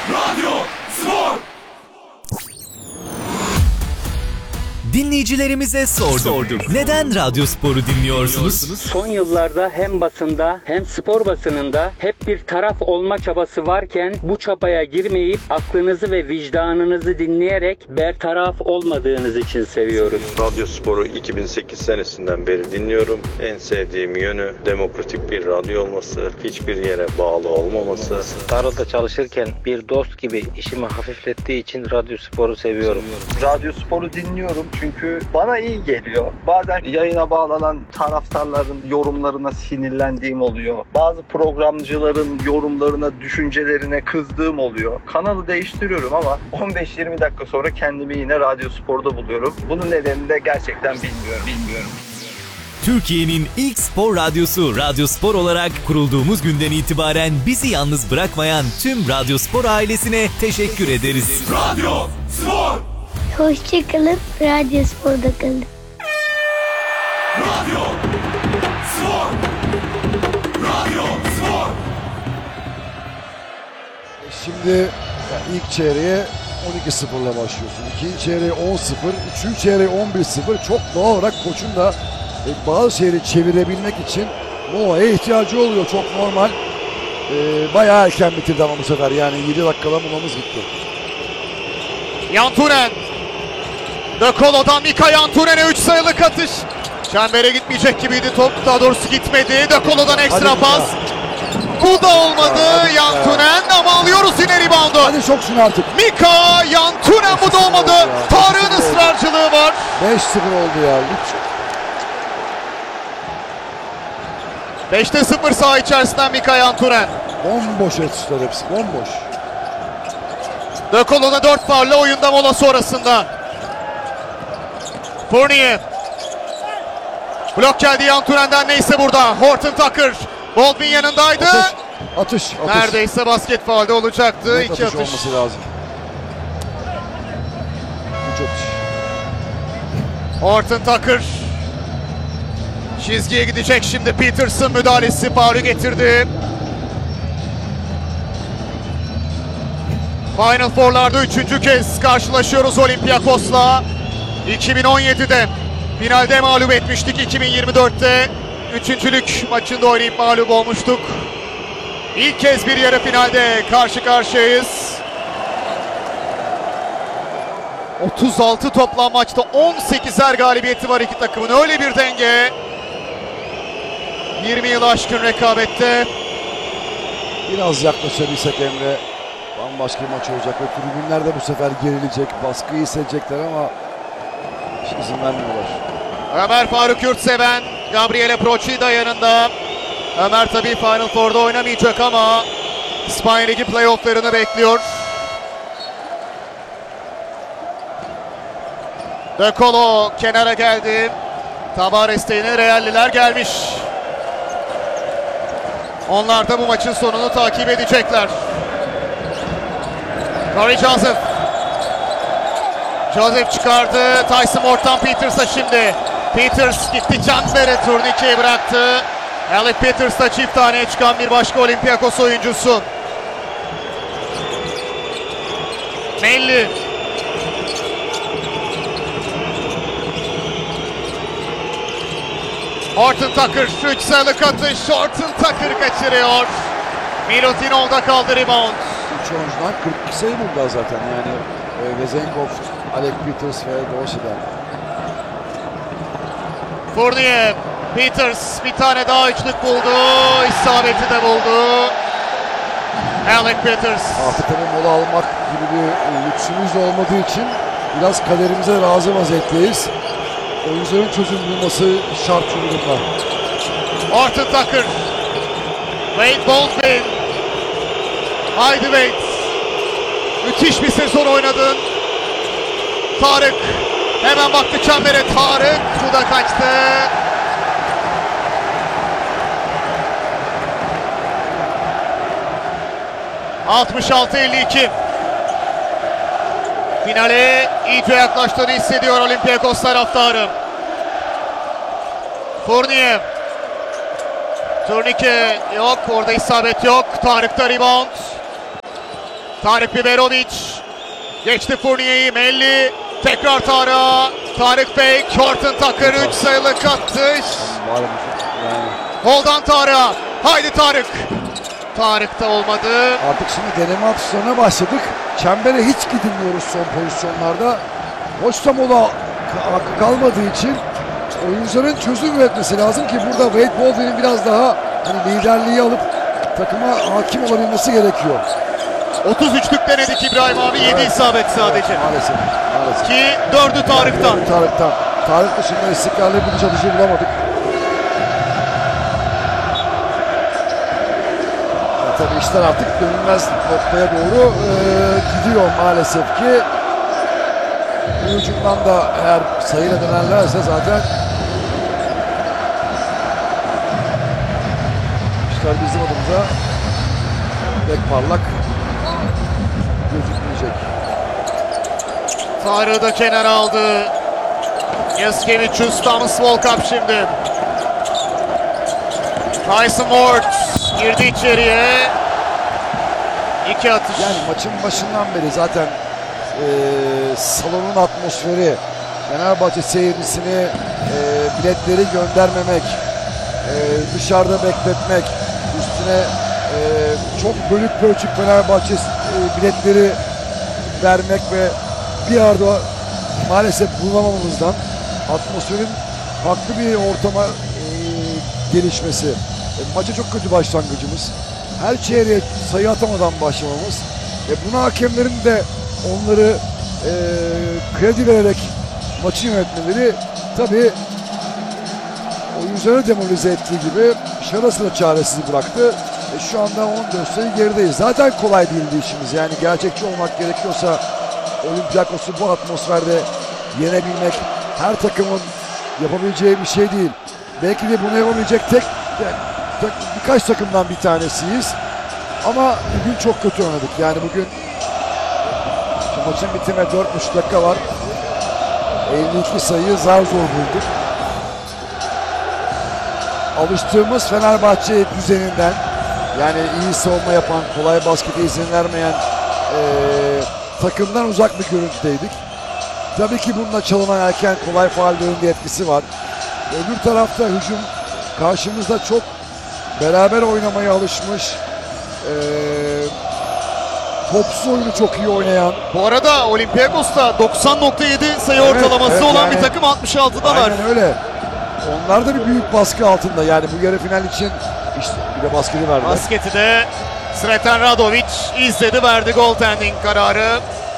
Radyo Spor. Dinleyicilerimize sorduk. Neden Radyo Spor'u dinliyorsunuz? Son yıllarda hem basında hem spor basınında hep bir taraf olma çabası varken bu çabaya girmeyip aklınızı ve vicdanınızı dinleyerek bertaraf olmadığınız için seviyoruz. Radyo Spor'u 2008 senesinden beri dinliyorum. En sevdiğim yönü demokratik bir radyo olması, hiçbir yere bağlı olmaması. Tarlada çalışırken bir dost gibi işimi hafiflettiği için Radyo Spor'u seviyorum. Radyo Spor'u dinliyorum çünkü bana iyi geliyor. Bazen yayına bağlanan taraftarların yorumlarına sinirlendiğim oluyor. Bazı programcıların yorumlarına, düşüncelerine kızdığım oluyor. Kanalı değiştiriyorum ama 15-20 dakika sonra kendimi yine Radyo Spor'da buluyorum. Bunun nedenini de gerçekten bilmiyorum. Türkiye'nin ilk spor radyosu Radyo Spor olarak kurulduğumuz günden itibaren bizi yalnız bırakmayan tüm Radyo Spor ailesine teşekkür ederiz. Radyo Spor. Hoşçakalın, Radyo Spor'da kalın. Radyo Spor. Radyo Spor. Şimdi ilk çeyreğe 12-0'la başlıyorsun. İkinci çeyreğe 10-0, üçüncü çeyreğe 11-0. Çok doğal olarak koçun da bazı şeyleri çevirebilmek için molaya ihtiyacı oluyor. Çok normal. Bayağı erken bitirdi ama bu sefer. Yani 7 dakikada molamız gitti. Yantunen. De Colo'dan Mika Yantunen'e 3 sayılık atış. Çembere gitmeyecek gibiydi top. Daha doğrusu gitmedi. De Colo'dan ekstra pas. Bu da olmadı. Yantunen ama alıyoruz yine reboundu. Hadi soksun artık. Mika Yantunen bu da olmadı. Tarık'ın ısrarcılığı var. 5-0 oldu ya. 5'te 0 saha içerisinden Mika Yantunen. Bomboş atışlar hepsi. Bomboş. De Colo'da 4 farla oyunda mola sonrasında. Fournier. Blok geldi Yantunen'den, neyse burada. Horton Tucker. Baldwin yanındaydı. Atış. Neredeyse basket faulde olacaktı. Net 2 atış. olması lazım. 3 atış. Horton Tucker. Çizgiye gidecek şimdi. Peterson müdahalesi faulü getirdi. Final Four'larda 3. kez karşılaşıyoruz Olympiakos'la. 2017'de finalde mağlup etmiştik. 2024'te üçüncülük maçında oynayıp mağlup olmuştuk. İlk kez bir yarı finalde karşı karşıyayız. 36 toplam maçta 18'er galibiyeti var iki takımın. Öyle bir denge. 20 yıl aşkın rekabette. Biraz yaklaşabilsek Emre, bambaşka bir maç olacak ve tribünler de bu sefer gerilecek, baskıyı hissedecekler ama hiç izin vermiyorlar. Ömer Faruk Yurtseven, Gabriele Procida yanında. Ömer tabii Final Four'da oynamayacak ama İspanya Ligi playoff'larını bekliyor. De Colo kenara geldi. Tavares'te yine Realliler gelmiş. Onlar da bu maçın sonunu takip edecekler. Corey Joseph. Joseph çıkardı. Tyson Morton Peters'a şimdi. Peters gitti, Canber'e turnikeyi bıraktı. Alec Peters'la çift taneye çıkan bir başka Olympiakos oyuncusu. Melli. Horton Tucker 3 sayılık atış. Horton Tucker kaçırıyor. Milutinov kaldı rebound. 3 oyuncudan 42 sayı buldu zaten yani. Vezenkov, Alec Peters ve Dorsey'den. Fournier, Peters bir tane daha üçlük buldu. İsabeti de buldu. Alec Peters. Artık tabii mola almak gibi bir lüksümüz de olmadığı için biraz kaderimize razı vaziyetteyiz. Oyuncuların çözüm bulması şart durumda. Horton Tucker. Wade Baldwin. Haydi Wade. Müthiş bir sezon oynadın. Tarık. Hemen baktı çembere. Tarık. Bu da kaçtı. ...66-52. Finale iyice yaklaştığını hissediyor Olympiakos taraftarı. Fournier. Turnike yok. Orada isabet yok. Tarık'ta rebound. Tarık Biberovic. Geçti Fournier'i. Melli. Tekrar Tarık'a. Tarık Bey. Horton Tucker 3 sayılık atış. Holdan Tarık'a. Haydi Tarık. Tarık da olmadı. Artık şimdi deneme atışlarına başladık. Çembere hiç gidilmiyoruz son pozisyonlarda. Boşta mola hakkı kalmadığı için oyuncuların çözüm üretmesi lazım ki burada Wade Baldwin'in biraz daha hani liderliği alıp takıma hakim olabilmesi gerekiyor. 33'lük denedik İbrahim abi. 7 isabet sadece. Maalesef. Ki 4'ü Tarık'tan. Tarık dışında istikrarlı bir çalışı bulamadık. Tabii işler artık dönülmez noktaya doğru gidiyor maalesef ki. Bu hücumdan da eğer sayıyla dönerlerse zaten işler bizim adımıza pek parlak gözükmeyecek. Tarık'ı da kenara aldı. Yaskevicius, Thomas Volkap şimdi. Tyson Ward girdi içeriye. 2 atış. Yani maçın başından beri zaten salonun atmosferi, Fenerbahçe seyircisini biletleri göndermemek, dışarıda bekletmek, üstüne çok bölük pörçük Fenerbahçe biletleri vermek ve bir arada maalesef bulamamamızdan atmosferin farklı bir ortama gelişmesi. Maça çok kötü başlangıcımız. Her çeyreğe sayı atamadan başlamamız ve buna hakemlerin de onları kredi vererek maçı yönetmeleri tabii oyuncuları demoralize ettiği gibi şarası da çaresiz bıraktı. Şu anda 14 sayı gerideyiz. Zaten kolay değildi işimiz. Yani gerçekçi olmak gerekiyorsa Olympiakos'u bu atmosferde yenebilmek her takımın yapabileceği bir şey değil. Belki de bunu yapabilecek birkaç takımdan bir tanesiyiz. Ama bugün çok kötü oynadık. Yani bugün şu maçın bitime 4,5 dakika var. 52 sayıyı zar zor bulduk. Alıştığımız Fenerbahçe düzeninden, yani iyi savunma yapan, kolay baskete izin vermeyen takımdan uzak bir görüntüdeydik. Tabii ki bununla çalınan erken kolay faullerin de etkisi var. Öbür tarafta hücum karşımızda çok beraber oynamaya alışmış, topsuz oyunu çok iyi oynayan. Bu arada Olympiakos'ta 90.7 sayı ortalaması olan yani, bir takım 66'dalar. Aynen öyle. Onlar da bir büyük baskı altında. Yani bu yarı final için işte bir de basketi verdiler. Basketi de Sreten Radovic izledi, verdi goaltending kararı.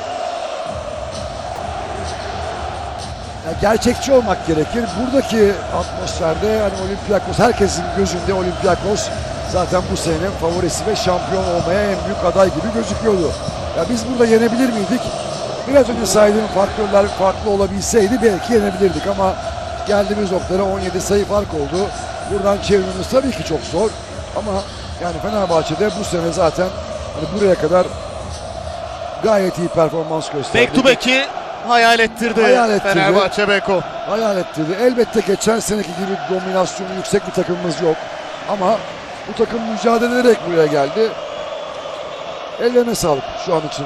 Yani gerçekçi olmak gerekir. Buradaki atmosferde hani Olympiakos, herkesin gözünde Olympiakos zaten bu senenin favorisi ve şampiyon olmaya en büyük aday gibi gözüküyordu. Ya biz burada yenebilir miydik? Biraz önce saydığım faktörler farklı olabilseydi belki yenebilirdik ama geldiğimiz noktada 17 sayı fark oldu. Buradan çevirmemiz tabii ki çok zor ama yani Fenerbahçe'de bu sene zaten hani buraya kadar gayet iyi performans gösterdi. Back to back'i hayal ettirdi Fenerbahçe Beko. Hayal ettirdi. Elbette geçen seneki gibi dominasyonu yüksek bir takımımız yok. Ama bu takım mücadele ederek buraya geldi. Ellerine sağlık şu an için.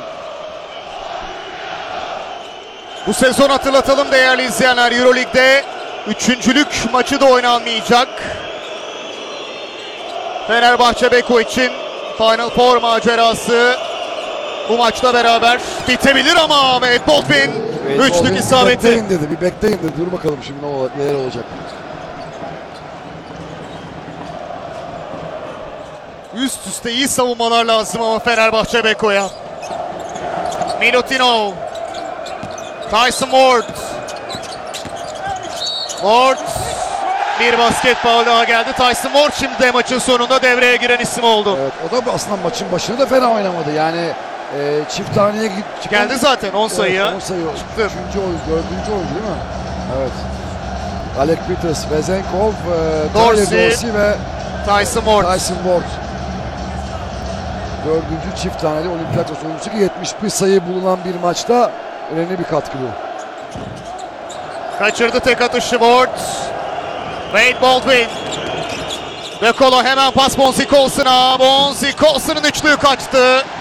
Bu sezon hatırlatalım değerli izleyenler, Euroleague'de üçüncülük maçı da oynanmayacak. Fenerbahçe Beko için Final Four macerası bu maçla beraber bitebilir ama Wade Baldwin üçlük isabeti. Bekleyin dedi, bir bekleyin dedi. Dur bakalım şimdi neler olacak. Üst üste iyi savunmalar lazım ama Fenerbahçe Beko'ya. Milutinov. Tyson Ward. Ward. Bir basket faul daha geldi. Tyson Ward şimdi de maçın sonunda devreye giren isim oldu. Evet, o da aslında maçın başında da fena oynamadı. Yani çift taneye çıkan... Geldi zaten 10 sayıya. 10 sayı çıktı. 3. oyuncu, 4. oyuncu değil mi? Evet. Alec Peters, Vezenkov, Dorsey ve Tyson Ward. Tyson Ward. 4. çift taneli Olympiakos oyuncusu ki 71 sayı bulunan bir maçta önemli bir katkı bu. Kaçırdı tek atışı Ward. Wade Baldwin. De Colo hemen pas Bonzi Colson'a. Bonzi Colson'un üçlüğü kaçtı.